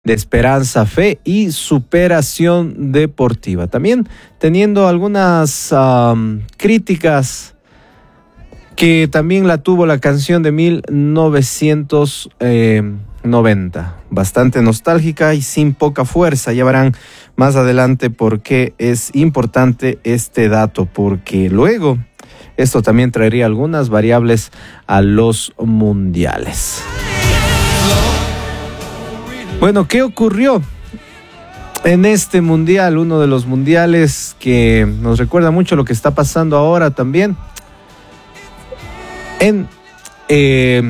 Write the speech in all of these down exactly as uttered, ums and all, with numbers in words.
de esperanza, fe y superación deportiva. También teniendo algunas um, críticas que también la tuvo la canción de mil novecientos noventa. Bastante nostálgica y sin poca fuerza. Ya verán más adelante por qué es importante este dato, porque luego esto también traería algunas variables a los mundiales. Bueno, ¿qué ocurrió en este mundial? Uno de los mundiales que nos recuerda mucho lo que está pasando ahora también. En eh,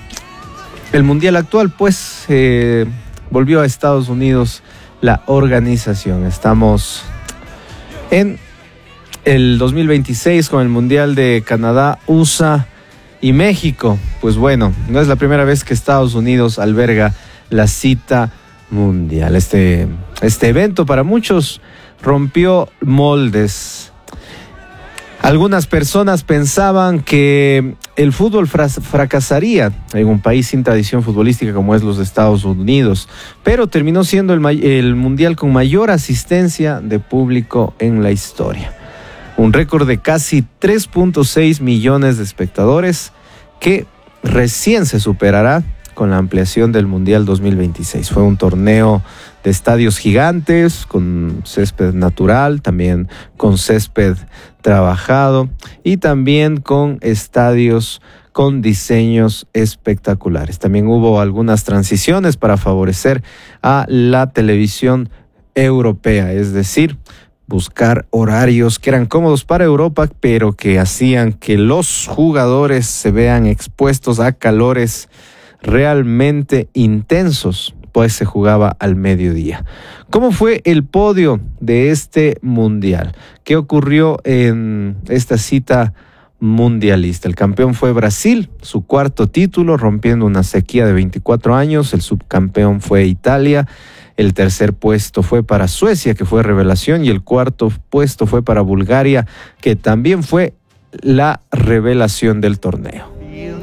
el mundial actual, pues, eh, volvió a Estados Unidos la organización. Estamos en el dos mil veintiséis con el mundial de Canadá, U S A y México. Pues bueno, no es la primera vez que Estados Unidos alberga la cita mundial. Este, este evento para muchos rompió moldes. Algunas personas pensaban que el fútbol fracasaría en un país sin tradición futbolística como es los Estados Unidos, pero terminó siendo el, el mundial con mayor asistencia de público en la historia. Un récord de casi tres punto seis millones de espectadores que recién se superará con la ampliación del Mundial dos mil veintiséis. Fue un torneo de estadios gigantes, con césped natural, también con césped trabajado y también con estadios con diseños espectaculares. También hubo algunas transiciones para favorecer a la televisión europea, es decir, buscar horarios que eran cómodos para Europa, pero que hacían que los jugadores se vean expuestos a calores realmente intensos, pues se jugaba al mediodía. ¿Cómo fue el podio de este mundial? ¿Qué ocurrió en esta cita mundialista? El campeón fue Brasil, su cuarto título, rompiendo una sequía de veinticuatro años. El subcampeón fue Italia. El tercer puesto fue para Suecia, que fue revelación, y el cuarto puesto fue para Bulgaria, que también fue la revelación del torneo.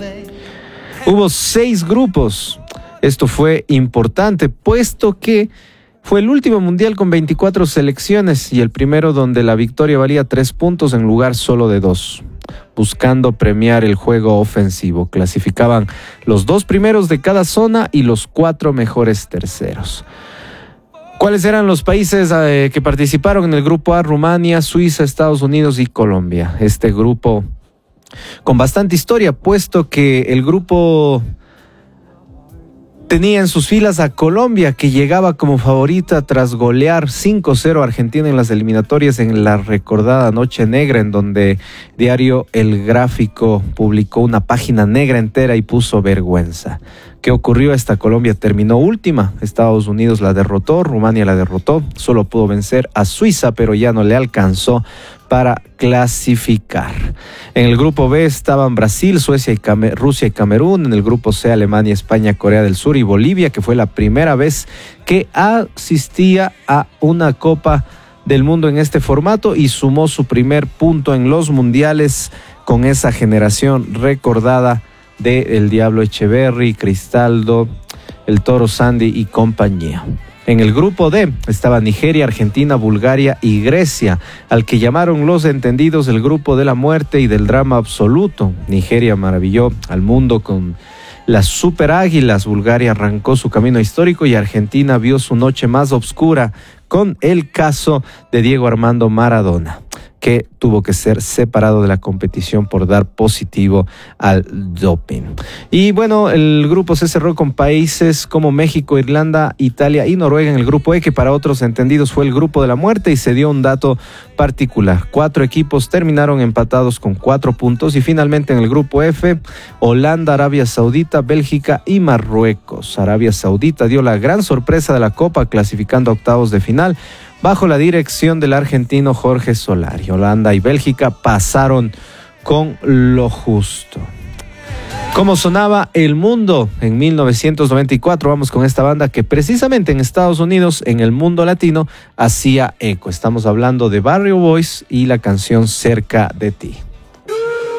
Hubo seis grupos. Esto fue importante, puesto que fue el último mundial con veinticuatro selecciones y el primero donde la victoria valía tres puntos en lugar solo de dos, buscando premiar el juego ofensivo. Clasificaban los dos primeros de cada zona y los cuatro mejores terceros. ¿Cuáles eran los países eh, que participaron en el grupo A? Rumania, Suiza, Estados Unidos y Colombia. Este grupo con bastante historia, puesto que el grupo tenía en sus filas a Colombia, que llegaba como favorita tras golear cinco cero a Argentina en las eliminatorias en la recordada Noche Negra, en donde diario El Gráfico publicó una página negra entera y puso vergüenza. ¿Qué ocurrió? Esta Colombia terminó última. Estados Unidos la derrotó, Rumania la derrotó, solo pudo vencer a Suiza, pero ya no le alcanzó para clasificar. En el grupo B estaban Brasil, Suecia y Camer- Rusia y Camerún. En el grupo C, Alemania, España, Corea del Sur y Bolivia, que fue la primera vez que asistía a una Copa del Mundo en este formato y sumó su primer punto en los mundiales con esa generación recordada de El Diablo Echeverri, Cristaldo, el Toro Sandy y compañía. En el grupo D estaba Nigeria, Argentina, Bulgaria y Grecia, al que llamaron los entendidos el grupo de la muerte y del drama absoluto. Nigeria maravilló al mundo con las super águilas, Bulgaria arrancó su camino histórico y Argentina vio su noche más oscura con el caso de Diego Armando Maradona, que tuvo que ser separado de la competición por dar positivo al doping. Y bueno, el grupo se cerró con países como México, Irlanda, Italia y Noruega en el grupo E, que para otros entendidos fue el grupo de la muerte, y se dio un dato particular. Cuatro equipos terminaron empatados con cuatro puntos y finalmente en el grupo F, Holanda, Arabia Saudita, Bélgica y Marruecos. Arabia Saudita dio la gran sorpresa de la Copa clasificando a octavos de final bajo la dirección del argentino Jorge Solari. Holanda y Bélgica pasaron con lo justo. ¿Cómo sonaba el mundo en mil novecientos noventa y cuatro? Vamos con esta banda que precisamente en Estados Unidos, en el mundo latino, hacía eco. Estamos hablando de Barrio Boys y la canción Cerca de ti.